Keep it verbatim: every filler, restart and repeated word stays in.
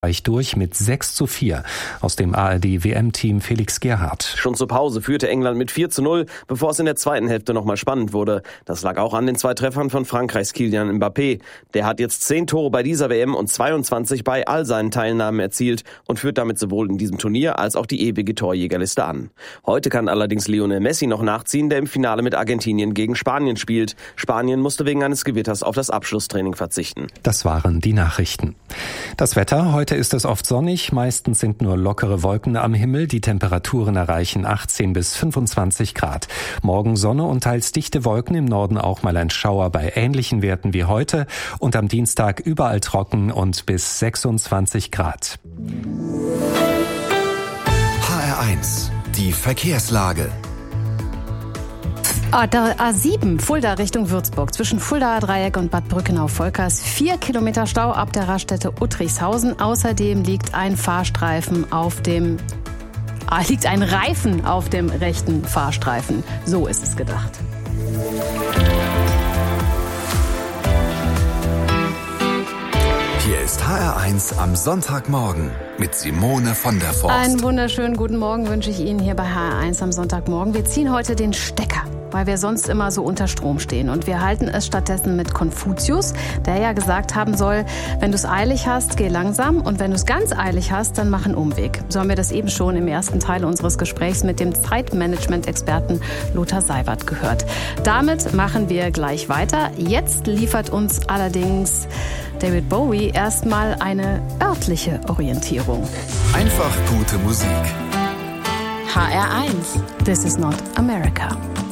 durch mit sechs zu vier. Aus dem A R D-W M-Team Felix Gerhardt. Schon zur Pause führte England mit vier zu null, bevor es in der zweiten Hälfte nochmal spannend wurde. Das lag auch an den zwei Treffern von Frankreichs Kylian Mbappé. Der hat jetzt zehn Tore bei dieser W M und zweiundzwanzig bei all seinen Teilnahmen erzielt und führt damit sowohl in diesem Turnier als auch die ewige Torjägerliste an. Heute kann allerdings Lionel Messi noch nachziehen, der im Finale mit Argentinien gegen Spanien spielt. Spanien musste wegen eines Gewitters auf das Abschlusstraining verzichten. Das waren die Nachrichten. Das Wetter: Heute ist es oft sonnig, meistens sind nur lockere Wolken am Himmel. Die Temperaturen erreichen achtzehn bis fünfundzwanzig Grad. Morgen Sonne und teils dichte Wolken, im Norden auch mal ein Schauer bei ähnlichen Werten wie heute. Und am Dienstag überall trocken und bis sechsundzwanzig Grad. H R eins, die Verkehrslage. Ah, der A sieben, Fulda Richtung Würzburg, zwischen Fuldaer Dreieck und Bad Brückenau-Volkers. Vier Kilometer Stau ab der Raststätte Uttrichshausen. Außerdem liegt ein Fahrstreifen auf dem, ah, liegt ein Reifen auf dem rechten Fahrstreifen. So ist es gedacht. Hier ist H R eins am Sonntagmorgen mit Simone von der Forst. Einen wunderschönen guten Morgen wünsche ich Ihnen hier bei H R eins am Sonntagmorgen. Wir ziehen heute den Stecker, weil wir sonst immer so unter Strom stehen. Und wir halten es stattdessen mit Konfuzius, der ja gesagt haben soll, wenn du es eilig hast, geh langsam. Und wenn du es ganz eilig hast, dann mach einen Umweg. So haben wir das eben schon im ersten Teil unseres Gesprächs mit dem Zeitmanagement-Experten Lothar Seiwert gehört. Damit machen wir gleich weiter. Jetzt liefert uns allerdings David Bowie erstmal eine örtliche Orientierung. Einfach gute Musik. H R eins. This is not America.